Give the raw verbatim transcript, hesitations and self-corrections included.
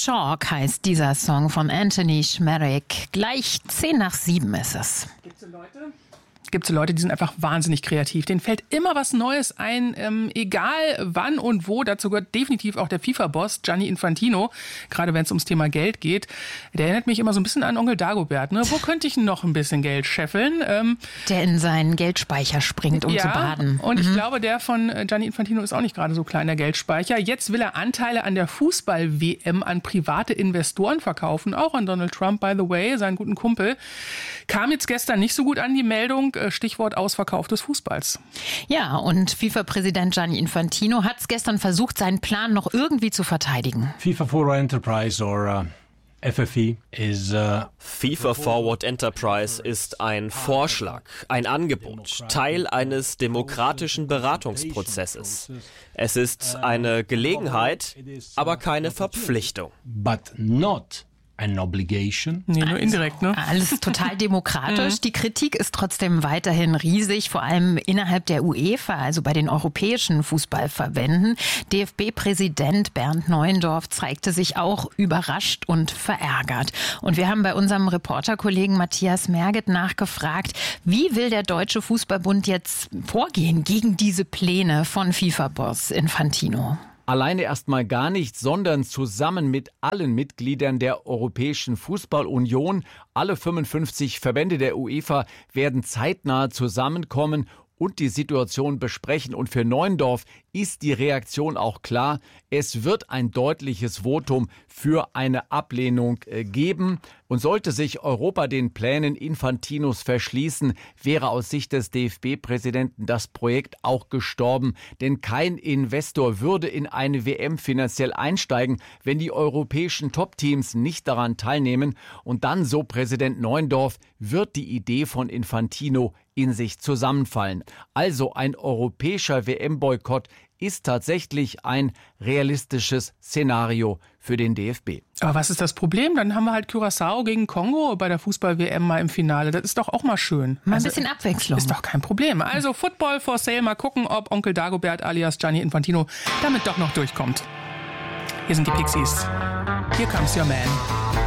Chalk heißt dieser Song von Anthony Schmerek. Gleich zehn nach sieben ist es. Gibt's Leute? Gibt es Leute, die sind einfach wahnsinnig kreativ. Denen fällt immer was Neues ein, ähm, egal wann und wo. Dazu gehört definitiv auch der FIFA-Boss Gianni Infantino, gerade wenn es ums Thema Geld geht. Der erinnert mich immer so ein bisschen an Onkel Dagobert. Ne? Wo könnte ich noch ein bisschen Geld scheffeln? Ähm, der in seinen Geldspeicher springt, um ja, zu baden. Und ich mhm. glaube, der von Gianni Infantino ist auch nicht gerade so klein, der Geldspeicher. Jetzt will er Anteile an der Fußball-W M an private Investoren verkaufen, auch an Donald Trump, by the way, seinen guten Kumpel. Kam jetzt gestern nicht so gut an, die Meldung. Stichwort Ausverkauf des Fußballs. Ja, und FIFA-Präsident Gianni Infantino hat es gestern versucht, seinen Plan noch irgendwie zu verteidigen. FIFA Forward Enterprise or uh, F F E is uh, FIFA Forward Enterprise ist ein Vorschlag, ein Angebot, Teil eines demokratischen Beratungsprozesses. Es ist eine Gelegenheit, aber keine Verpflichtung. But not An obligation. Nee, nur indirekt, ne? Alles total demokratisch. Die Kritik ist trotzdem weiterhin riesig, vor allem innerhalb der UEFA, also bei den europäischen Fußballverbänden. D F B-Präsident Bernd Neuendorf zeigte sich auch überrascht und verärgert. Und wir haben bei unserem Reporterkollegen Matthias Merget nachgefragt, wie will der Deutsche Fußballbund jetzt vorgehen gegen diese Pläne von FIFA-Boss Infantino? Alleine erstmal gar nicht, sondern zusammen mit allen Mitgliedern der Europäischen Fußballunion. Alle fünfundfünfzig Verbände der UEFA werden zeitnah zusammenkommen und die Situation besprechen. Und für Neuendorf ist die Reaktion auch klar. Es wird ein deutliches Votum für eine Ablehnung geben. Und sollte sich Europa den Plänen Infantinos verschließen, wäre aus Sicht des D F B-Präsidenten das Projekt auch gestorben. Denn kein Investor würde in eine W M finanziell einsteigen, wenn die europäischen Top-Teams nicht daran teilnehmen. Und dann, so Präsident Neuendorf, wird die Idee von Infantino in sich zusammenfallen. Also ein europäischer W M-Boykott ist tatsächlich ein realistisches Szenario für den D F B. Aber was ist das Problem? Dann haben wir halt Curaçao gegen Kongo bei der Fußball-W M mal im Finale. Das ist doch auch mal schön. Mal ein also, bisschen Abwechslung. Ist doch kein Problem. Also Football for Sale. Mal gucken, ob Onkel Dagobert alias Gianni Infantino damit doch noch durchkommt. Hier sind die Pixies. Here comes your man.